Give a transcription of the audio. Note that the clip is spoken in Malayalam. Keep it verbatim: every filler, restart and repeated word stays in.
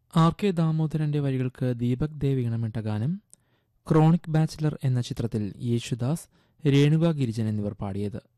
ആർ കെ ദാമോദരന്റെ വരികൾക്ക് ദീപക് ദേവ് ഈണമിട്ട ഗാനം ക്രോണിക് ബാച്ചിലർ എന്ന ചിത്രത്തിൽ യേശുദാസ്, രേണുക ഗിരിജൻ എന്നിവർ പാടിയത്.